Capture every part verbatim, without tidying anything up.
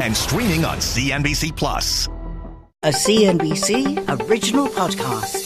and streaming on C N B C Plus. A C N B C original podcast.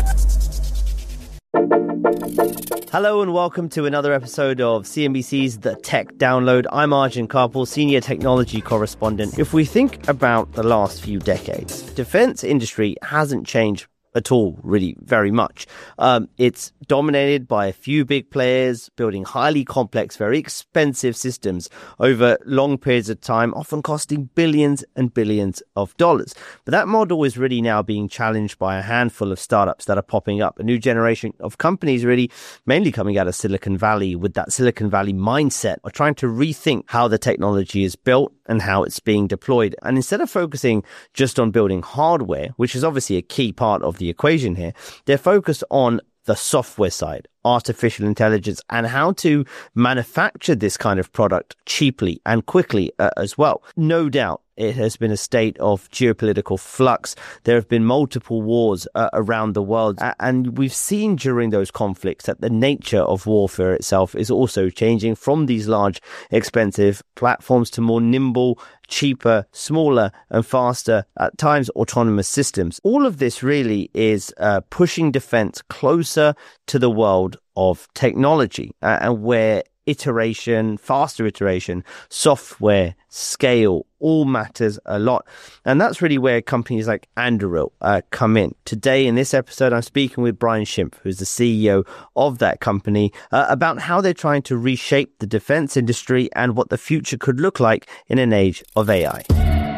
Hello and welcome to another episode of C N B C's The Tech Download. I'm Arjun Karpal, Senior Technology Correspondent. If we think about the last few decades, defense industry hasn't changed at all, really, very much. Um, it's dominated by a few big players building highly complex, very expensive systems over long periods of time, often costing billions and billions of dollars. But that model is really now being challenged by a handful of startups that are popping up. A new generation of companies really mainly coming out of Silicon Valley with that Silicon Valley mindset of trying to rethink how the technology is built and how it's being deployed. And instead of focusing just on building hardware, which is obviously a key part of the equation here, they're focused on the software side, artificial intelligence, and how to manufacture this kind of product cheaply and quickly uh, as well. No doubt, it has been a state of geopolitical flux. There have been multiple wars uh, around the world. And we've seen during those conflicts that the nature of warfare itself is also changing from these large, expensive platforms to more nimble, cheaper, smaller, and faster, at times autonomous systems. All of this really is uh, pushing defense closer to the world of technology uh, and where iteration, faster iteration, software, scale, all matters a lot. And that's really where companies like Anduril uh, come in. Today, in this episode, I'm speaking with Brian Schimpf, who's the C E O of that company, uh, about how they're trying to reshape the defense industry and what the future could look like in an age of A I.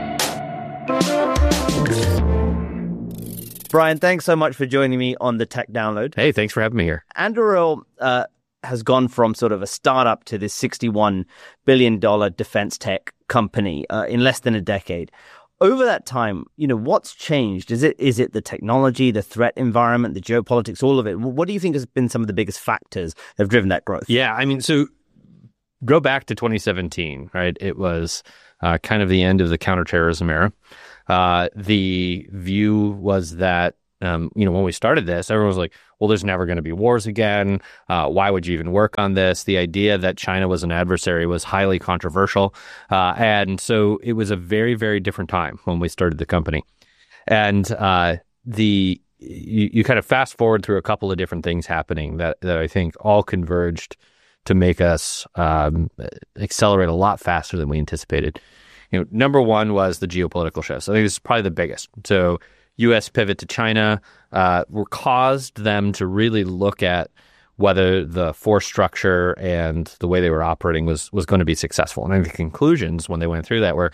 Brian, thanks so much for joining me on the Tech Download. Hey, thanks for having me here. Anduril uh, has gone from sort of a startup to this sixty-one billion dollars defense tech company uh, in less than a decade. Over that time, you know, what's changed? Is it is it the technology, the threat environment, the geopolitics, all of it? What do you think has been some of the biggest factors that have driven that growth? Yeah, I mean, so go back to twenty seventeen, right? It was uh, kind of the end of the counterterrorism era. Uh, the view was that, um, you know, when we started this, everyone was like, well, there's never going to be wars again. Uh, why would you even work on this? The idea that China was an adversary was highly controversial. Uh, and so it was a very, very different time when we started the company. And uh, the you, you kind of fast forward through a couple of different things happening that, that I think all converged to make us um, accelerate a lot faster than we anticipated. You know, number one was the geopolitical shifts. I think this is probably the biggest. So U S pivot to China uh, were caused them to really look at whether the force structure and the way they were operating was was going to be successful. And I think the conclusions when they went through that were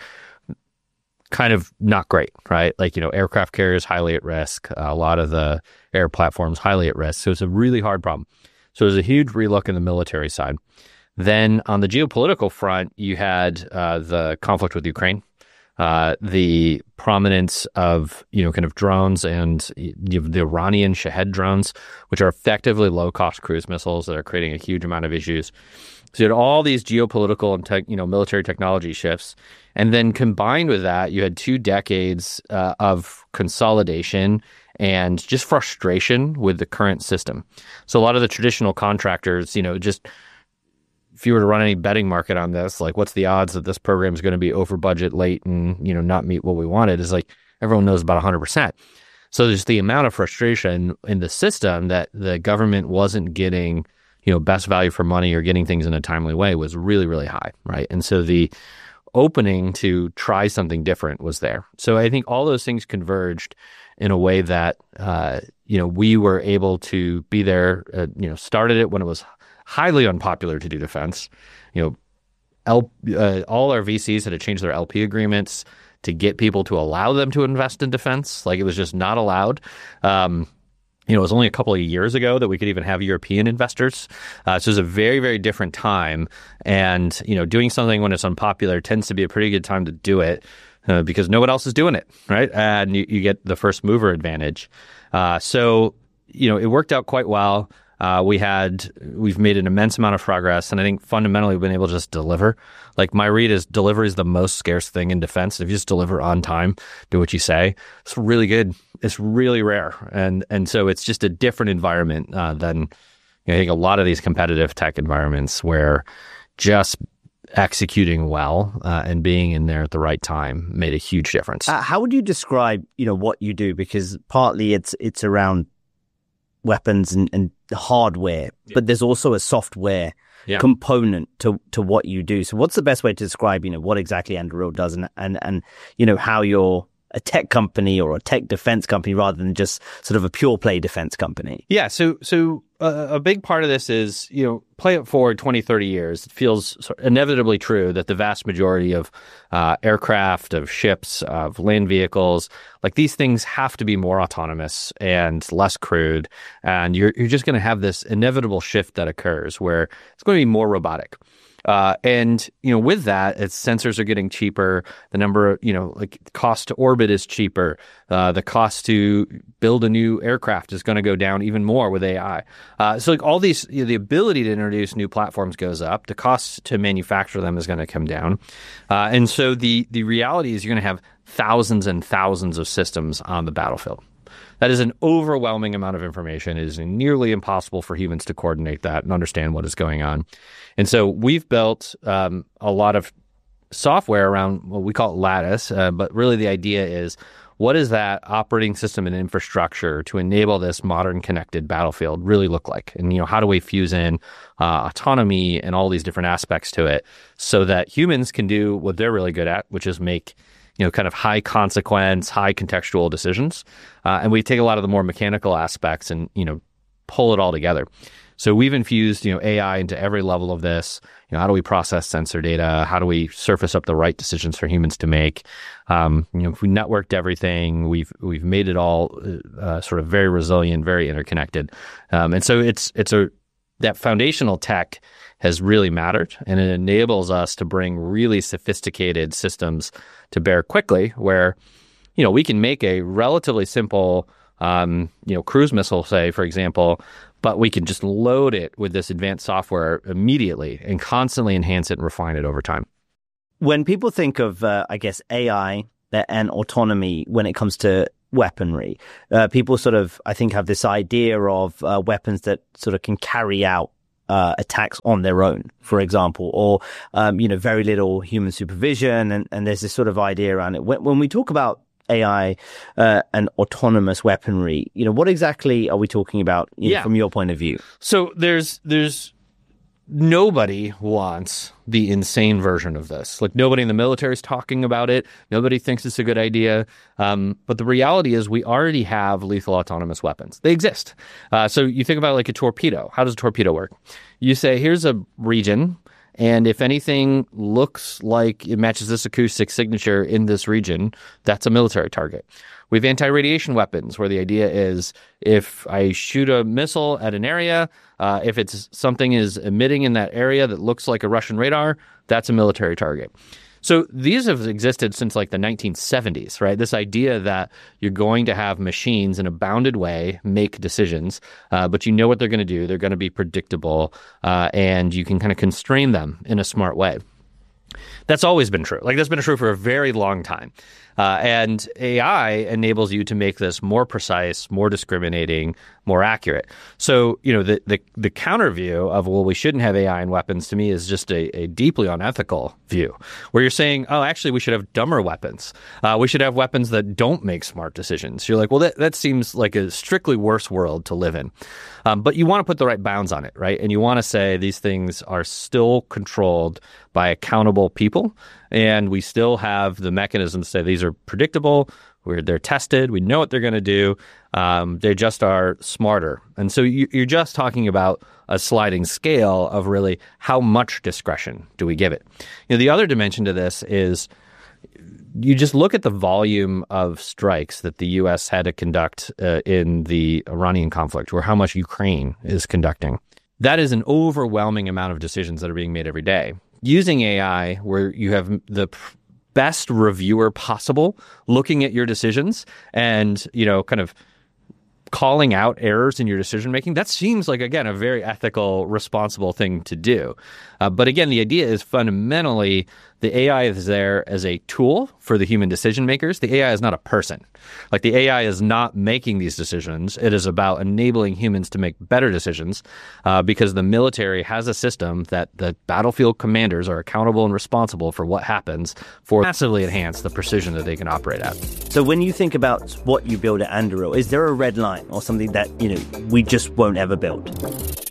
kind of not great, right? Like, you know, aircraft carriers highly at risk, a lot of the air platforms highly at risk. So it's a really hard problem. So there's a huge relook in the military side. Then on the geopolitical front, you had uh, the conflict with Ukraine. Uh, the prominence of, you know, kind of drones and you have the Iranian Shahed drones, which are effectively low-cost cruise missiles that are creating a huge amount of issues. So you had all these geopolitical and tech, you know, military technology shifts. And then combined with that, you had two decades uh, of consolidation and just frustration with the current system. So a lot of the traditional contractors, you know, just if you were to run any betting market on this, like what's the odds that this program is going to be over budget, late, and, you know, not meet what we wanted, is like everyone knows about one hundred percent. So there's the amount of frustration in the system that the government wasn't getting, you know, best value for money or getting things in a timely way was really, really high, right? And so the opening to try something different was there. So I think all those things converged in a way that, uh, you know, we were able to be there, uh, you know, started it when it was highly unpopular to do defense. You know, L, uh, all our V Cs had to change their L P agreements to get people to allow them to invest in defense. Like, it was just not allowed. Um, you know, it was only a couple of years ago that we could even have European investors. Uh, so it was a very, very different time. And, you know, doing something when it's unpopular tends to be a pretty good time to do it uh, because no one else is doing it, right? And you, you get the first mover advantage. Uh, so, you know, it worked out quite well. Uh, we had, we've made an immense amount of progress, and I think fundamentally we've been able to just deliver. Like, my read is delivery is the most scarce thing in defense. If you just deliver on time, do what you say, it's really good. It's really rare. And and so it's just a different environment uh, than, you know, I think a lot of these competitive tech environments where just executing well uh, and being in there at the right time made a huge difference. Uh, how would you describe, you know, what you do? Because partly it's it's around weapons and, and hardware, yeah. but there's also a software yeah. component to, to what you do. So what's the best way to describe, you know, what exactly Anduril does and, and, and, you know, how you're a tech company or a tech defense company rather than just sort of a pure play defense company? Yeah. So, so uh, a big part of this is, you know, play it forward twenty, thirty years. It feels sort of inevitably true that the vast majority of uh, aircraft, of ships, of land vehicles, like these things have to be more autonomous and less crewed. And you're, you're just going to have this inevitable shift that occurs where it's going to be more robotic. Uh, and, you know, with that, its sensors are getting cheaper. The number of, you know, like cost to orbit is cheaper. Uh, the cost to build a new aircraft is going to go down even more with A I. Uh, so like all these, you know, the ability to introduce new platforms goes up. The cost to manufacture them is going to come down. Uh, and so the, the reality is you're going to have thousands and thousands of systems on the battlefield. That is an overwhelming amount of information. It is nearly impossible for humans to coordinate that and understand what is going on. And so we've built um, a lot of software around what we call it Lattice, uh, but really the idea is what does that operating system and infrastructure to enable this modern connected battlefield really look like? And, you know, how do we fuse in uh, autonomy and all these different aspects to it so that humans can do what they're really good at, which is make you know, kind of high consequence, high contextual decisions. Uh, and we take a lot of the more mechanical aspects and, you know, pull it all together. So we've infused, you know, A I into every level of this. You know, how do we process sensor data? How do we surface up the right decisions for humans to make? Um, you know, if we networked everything, we've we've made it all uh, sort of very resilient, very interconnected. Um, and so it's it's a that foundational tech has really mattered, and it enables us to bring really sophisticated systems to bear quickly where, you know, we can make a relatively simple, um, you know, cruise missile, say, for example, but we can just load it with this advanced software immediately and constantly enhance it and refine it over time. When people think of, uh, I guess, A I and autonomy when it comes to weaponry, uh, people sort of, I think, have this idea of uh, weapons that sort of can carry out Uh, attacks on their own, for example, or, um, you know, very little human supervision. And, and there's this sort of idea around it. When, when we talk about A I uh, and autonomous weaponry, you know, what exactly are we talking about you yeah. know, from your point of view? So there's, there's, nobody wants the insane version of this. Like nobody in the military is talking about it. Nobody thinks it's a good idea. Um, but the reality is we already have lethal autonomous weapons. They exist. Uh, so you think about like a torpedo. How does a torpedo work? You say, here's a region, and if anything looks like it matches this acoustic signature in this region, that's a military target. We have anti-radiation weapons where the idea is if I shoot a missile at an area, uh, if it's something is emitting in that area that looks like a Russian radar, that's a military target. So these have existed since like the nineteen seventies, right? This idea that you're going to have machines in a bounded way make decisions, uh, but you know what they're going to do. They're going to be predictable, uh, and you can kind of constrain them in a smart way. That's always been true. Like that's been true for a very long time. Uh, and A I enables you to make this more precise, more discriminating, more accurate. So, you know, the the, the counter view of, well, we shouldn't have A I in weapons to me is just a, a deeply unethical view where you're saying, oh, actually, we should have dumber weapons. Uh, we should have weapons that don't make smart decisions. You're like, well, that, that seems like a strictly worse world to live in. Um, but you want to put the right bounds on it, right? And you want to say these things are still controlled by accountable people. And we still have the mechanism to say these are predictable, where they're tested, we know what they're going to do, um, they just are smarter. And so you, you're just talking about a sliding scale of really how much discretion do we give it. You know, the other dimension to this is you just look at the volume of strikes that the U S had to conduct uh, in the Iranian conflict, or how much Ukraine is conducting. That is an overwhelming amount of decisions that are being made every day. Using A I, where you have the best reviewer possible looking at your decisions and, you know, kind of calling out errors in your decision making, that seems like, again, a very ethical, responsible thing to do. Uh, but again, the idea is fundamentally The A I is there as a tool for the human decision makers. The A I is not a person. Like, the A I is not making these decisions. It is about enabling humans to make better decisions uh, because the military has a system that the battlefield commanders are accountable and responsible for what happens for massively enhance the precision that they can operate at. So when you think about what you build at Anduril, is there a red line or something that, you know, we just won't ever build?